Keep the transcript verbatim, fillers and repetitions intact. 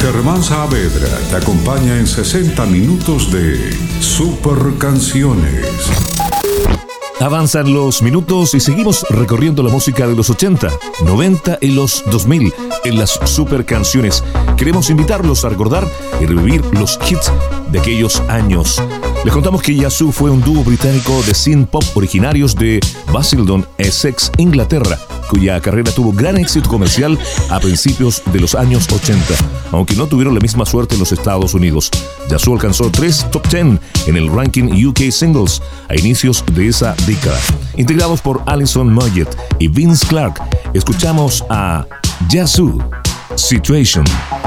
Germán Saavedra te acompaña en sesenta minutos de Super Canciones. Avanzan los minutos y seguimos recorriendo la música de los ochenta, noventa y los dos mil en las Super Canciones. Queremos invitarlos a recordar y revivir los hits de aquellos años. Les contamos que Yazoo fue un dúo británico de synth pop originarios de Basildon, Essex, Inglaterra, cuya carrera tuvo gran éxito comercial a principios de los años ochenta, aunque no tuvieron la misma suerte en los Estados Unidos. Yazoo alcanzó tres top diez en el ranking U K Singles a inicios de esa década. Integrados por Alison Moyet y Vince Clarke, escuchamos a Yazoo, Situation.